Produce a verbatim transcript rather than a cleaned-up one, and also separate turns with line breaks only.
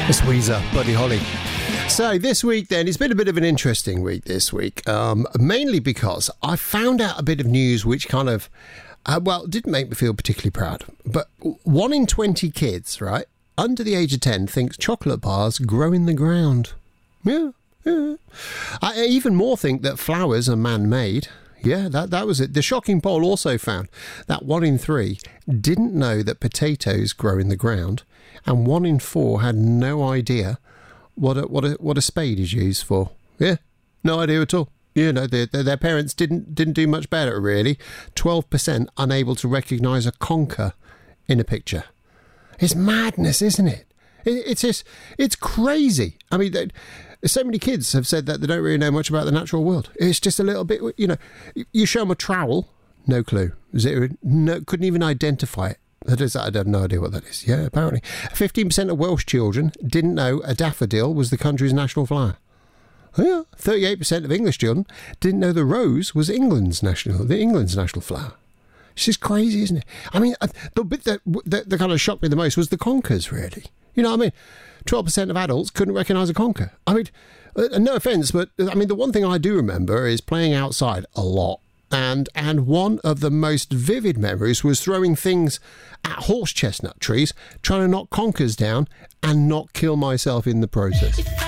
It's Weezer, Buddy Holly. So this week then, it's been a bit of an interesting week this week, um, mainly because I found out a bit of news which kind of, uh, well, didn't make me feel particularly proud. But one in twenty kids, right, under the age of ten thinks chocolate bars grow in the ground. Yeah, yeah. I even more think that flowers are man-made. Yeah, that, that was it. The shocking poll also found that one in three didn't know that potatoes grow in the ground, and one in four had no idea what a, what a, what a spade is used for. Yeah, no idea at all. You know, their, their, their parents didn't didn't do much better, really. twelve percent unable to recognise a conker in a picture. It's madness, isn't it? it it's just, it's crazy. I mean, they, so many kids have said that they don't really know much about the natural world. It's just a little bit, you know, you show them a trowel, no clue. Zero, no, couldn't even identify it. That is, I have no idea what that is. Yeah, apparently. fifteen percent of Welsh children didn't know a daffodil was the country's national flower. Oh, yeah, thirty-eight percent of English children didn't know the rose was England's national, the England's national flower. It's just crazy, isn't it? I mean, the bit that, that, that kind of shocked me the most was the conkers, really. You know what I mean? twelve percent of adults couldn't recognise a conker. I mean, uh, no offence, but I mean, the one thing I do remember is playing outside a lot. And and one of the most vivid memories was throwing things at horse chestnut trees, trying to knock conkers down and not kill myself in the process.